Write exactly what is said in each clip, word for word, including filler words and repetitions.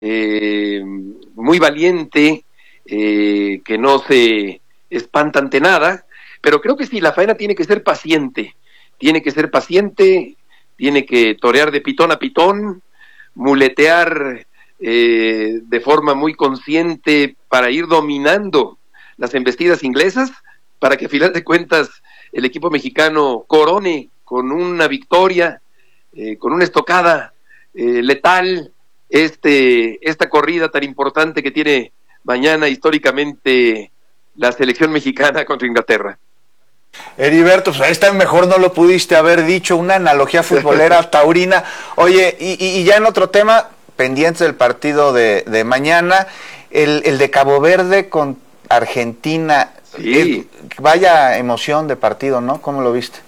eh, muy valiente, eh, que no se espanta ante nada, pero creo que sí, la faena tiene que ser paciente, tiene que ser paciente, tiene que torear de pitón a pitón, muletear eh, de forma muy consciente para ir dominando las embestidas inglesas, para que a final de cuentas el equipo mexicano corone con una victoria, eh, con una estocada eh, letal, este, esta corrida tan importante que tiene mañana históricamente la selección mexicana contra Inglaterra. Heriberto, pues esta mejor no lo pudiste haber dicho, una analogía futbolera taurina. Oye, y, y ya en otro tema, pendientes del partido de, de mañana, el, el de Cabo Verde con Argentina. Sí. Es, vaya emoción de partido, ¿no? ¿Cómo lo viste?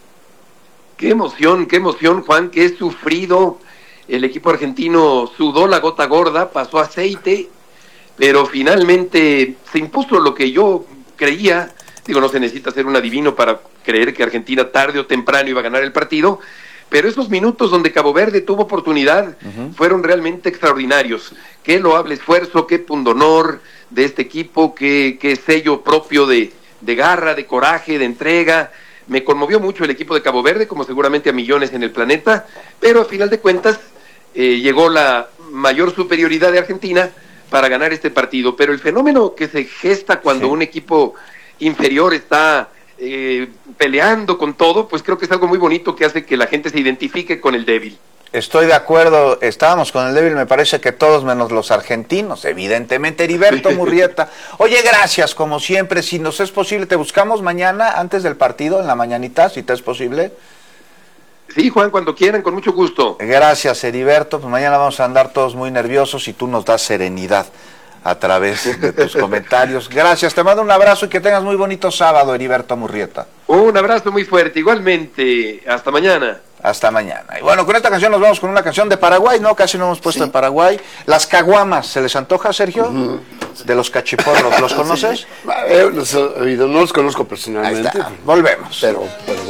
Qué emoción, qué emoción, Juan, que he sufrido. El equipo argentino sudó la gota gorda, pasó aceite, pero finalmente se impuso lo que yo creía. Digo, no se necesita ser un adivino para creer que Argentina tarde o temprano iba a ganar el partido, pero esos minutos donde Cabo Verde tuvo oportunidad uh-huh. fueron realmente extraordinarios. Qué loable esfuerzo, qué pundonor de este equipo, qué, qué sello propio de, de garra, de coraje, de entrega. Me conmovió mucho el equipo de Cabo Verde, como seguramente a millones en el planeta, pero a final de cuentas eh, llegó la mayor superioridad de Argentina para ganar este partido. Pero el fenómeno que se gesta cuando sí. un equipo inferior está eh, peleando con todo, pues creo que es algo muy bonito que hace que la gente se identifique con el débil. Estoy de acuerdo, estábamos con el débil, me parece que todos menos los argentinos, evidentemente. Heriberto Murrieta, oye, gracias, como siempre, si nos es posible, te buscamos mañana antes del partido, en la mañanita, si te es posible. Sí, Juan, cuando quieran, con mucho gusto. Gracias, Heriberto, pues mañana vamos a andar todos muy nerviosos y tú nos das serenidad a través de tus comentarios. Gracias, te mando un abrazo y que tengas muy bonito sábado, Heriberto Murrieta. Un abrazo muy fuerte, igualmente, hasta mañana. Hasta mañana. Y bueno, con esta canción nos vamos con una canción de Paraguay, ¿no? Casi no hemos puesto sí. de Paraguay. Las caguamas, ¿se les antoja, Sergio? Uh-huh. De los cachiporros, ¿los conoces? Sí. Eh, los he oído, no los conozco personalmente. Volvemos. Pero, pero